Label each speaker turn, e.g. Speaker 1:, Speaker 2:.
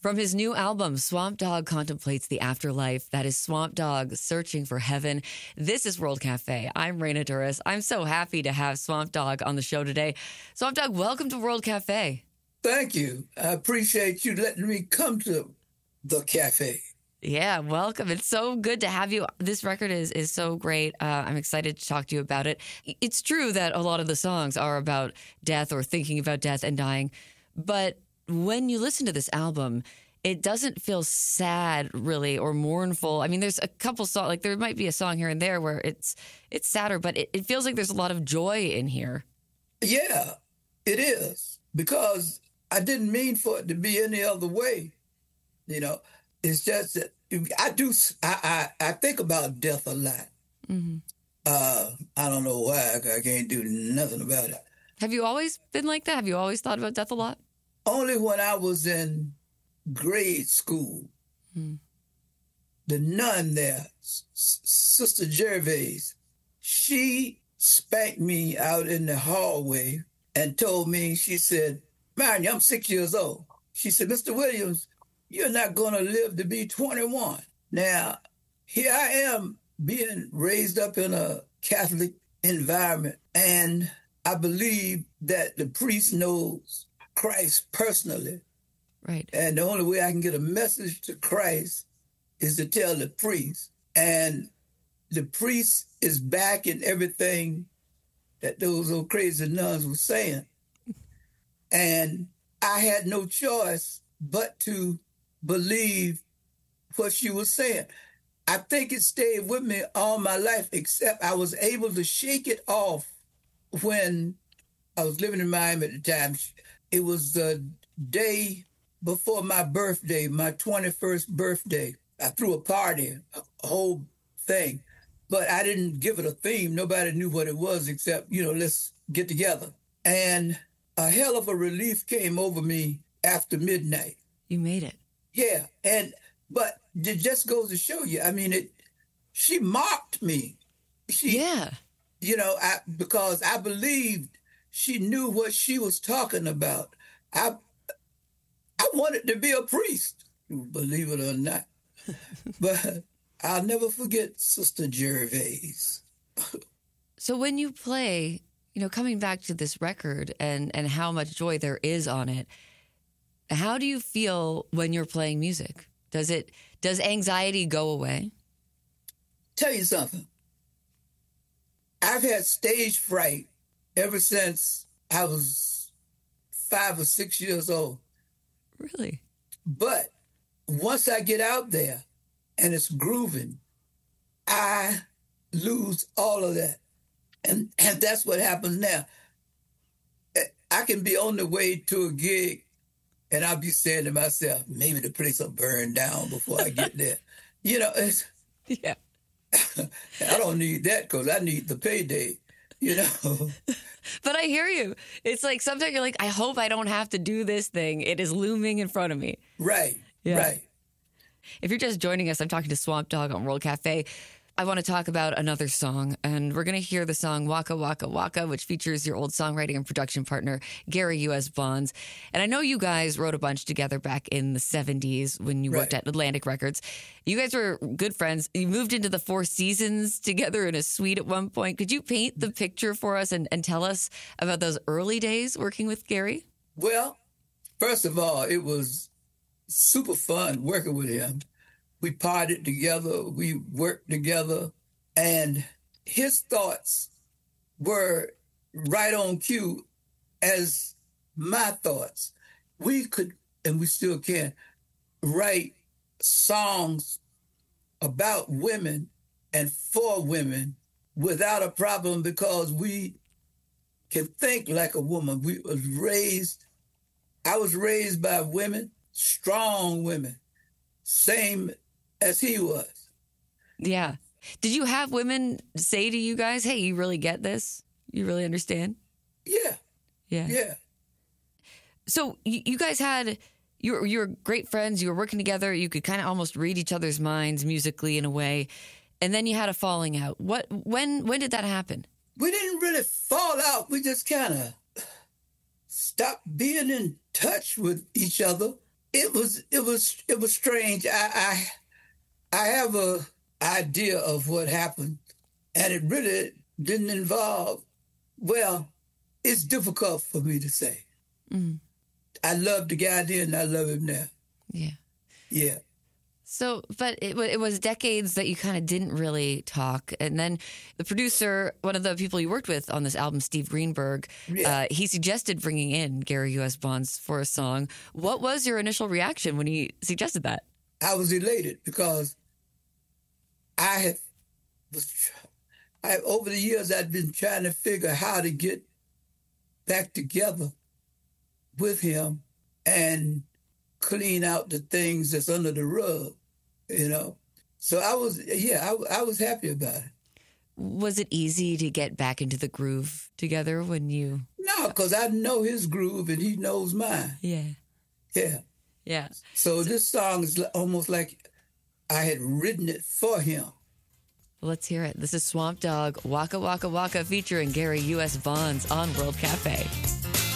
Speaker 1: From his new album, Swamp Dogg contemplates the afterlife. That is Swamp Dogg searching for heaven. This is World Cafe. I'm Raina Duras. I'm so happy to have Swamp Dogg on the show today. Swamp Dogg, welcome to World Cafe.
Speaker 2: Thank you. I appreciate you letting me come to the cafe.
Speaker 1: Yeah, welcome. It's so good to have you. This record is so great. I'm excited to talk to you about it. It's true that a lot of the songs are about death or thinking about death and dying, but when you listen to this album, it doesn't feel sad really or mournful. I mean, there's a couple songs, like there might be a song here and there where it's sadder, but it feels like there's a lot of joy in here.
Speaker 2: Yeah, it is, because I didn't mean for it to be any other way. You know, it's just that I think about death a lot.
Speaker 1: Mm-hmm.
Speaker 2: I don't know why. I can't do nothing about it.
Speaker 1: Have you always been like that? Have you always thought about death a lot?
Speaker 2: Only when I was in grade school.
Speaker 1: Mm.
Speaker 2: The nun there, Sister Gervais, she spanked me out in the hallway and told me, she said, "Man, I'm 6 years old." She said, "Mr. Williams, you're not going to live to be 21. Now, here I am being raised up in a Catholic environment, and I believe that the priest knows Christ personally.
Speaker 1: Right.
Speaker 2: And the only way I can get a message to Christ is to tell the priest. And the priest is backing everything that those old crazy nuns were saying. And I had no choice but to believe what she was saying. I think it stayed with me all my life, except I was able to shake it off when I was living in Miami at the time. It was the day before my birthday, my 21st birthday. I threw a party, a whole thing, but I didn't give it a theme. Nobody knew what it was except, let's get together. And a hell of a relief came over me after midnight.
Speaker 1: You made it.
Speaker 2: Yeah, but it just goes to show you. I mean, she mocked me.
Speaker 1: Yeah.
Speaker 2: Because I believed she knew what she was talking about. I wanted to be a priest, believe it or not. But I'll never forget Sister Gervais.
Speaker 1: So when you play, coming back to this record and how much joy there is on it, how do you feel when you're playing music? Does anxiety go away?
Speaker 2: Tell you something. I've had stage fright ever since I was 5 or 6 years old.
Speaker 1: Really?
Speaker 2: But once I get out there and it's grooving, I lose all of that. And that's what happens now. I can be on the way to a gig and I'll be saying to myself, maybe the place will burn down before I get there.
Speaker 1: Yeah.
Speaker 2: I don't need that because I need the payday,
Speaker 1: But I hear you. It's like sometimes you're like, I hope I don't have to do this thing. It is looming in front of me.
Speaker 2: Right,
Speaker 1: yeah.
Speaker 2: Right.
Speaker 1: If you're just joining us, I'm talking to Swamp Dogg on World Cafe. I want to talk about another song, and we're going to hear the song Waka Waka Waka, which features your old songwriting and production partner, Gary U.S. Bonds. And I know you guys wrote a bunch together back in the 70s when you worked at Atlantic Records. You guys were good friends. You moved into the Four Seasons together in a suite at one point. Could you paint the picture for us and tell us about those early days working with Gary?
Speaker 2: Well, first of all, it was super fun working with him. We partied together, we worked together, and his thoughts were right on cue as my thoughts. We could, and we still can, write songs about women and for women without a problem because we can think like a woman. I was raised by women, strong women, same as he was.
Speaker 1: Yeah. Did you have women say to you guys, hey, you really get this? You really understand?
Speaker 2: Yeah.
Speaker 1: Yeah. So you guys you were great friends. You were working together. You could kind of almost read each other's minds musically in a way. And then you had a falling out. When did that happen?
Speaker 2: We didn't really fall out. We just kind of stopped being in touch with each other. it was strange. I have a idea of what happened, and it really didn't involve. Well, it's difficult for me to say.
Speaker 1: Mm.
Speaker 2: I love the guy then, and I love him now.
Speaker 1: Yeah.
Speaker 2: Yeah.
Speaker 1: So, but it was decades that you kind of didn't really talk. And then the producer, one of the people you worked with on this album, Steve Greenberg,
Speaker 2: Yeah.
Speaker 1: he suggested bringing in Gary U.S. Bonds for a song. What was your initial reaction when he suggested that?
Speaker 2: I was elated because over the years I'd been trying to figure how to get back together with him and clean out the things that's under the rug, you know. So I was happy about it.
Speaker 1: Was it easy to get back into the groove together when you?
Speaker 2: No, because I know his groove and he knows mine.
Speaker 1: Yeah.
Speaker 2: Yeah.
Speaker 1: Yeah.
Speaker 2: So this song is almost like I had written it for him.
Speaker 1: Let's hear it. This is Swamp Dogg, Waka Waka Waka featuring Gary U.S. Bonds on World Cafe.